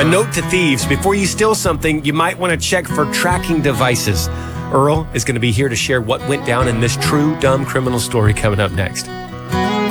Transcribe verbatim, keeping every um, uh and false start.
A note to thieves: before you steal something, you might want to check for tracking devices. Earl is going to be here to share what went down in this true dumb criminal story coming up next.